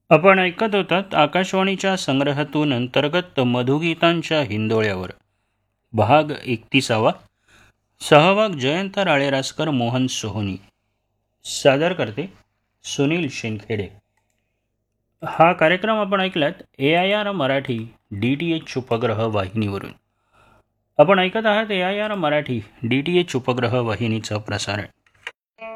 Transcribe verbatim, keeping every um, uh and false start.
आपण ऐकत होतात आकाशवाणीच्या संग्रहातून अंतर्गत मधुगीतांच्या हिंदोळ्यावर भाग एकतीसावा. सहभाग जयंत राळेरासकर, मोहन सोहोनी. सादर करते सुनील शिंदखेडे. हा कार्यक्रम आपण ऐकलात ए I R Marathi D T H उपग्रह वाहिनीवरून. आपण ऐकत आहात ए I R Marathi D T H उपग्रह वाहिनीचं प्रसारण.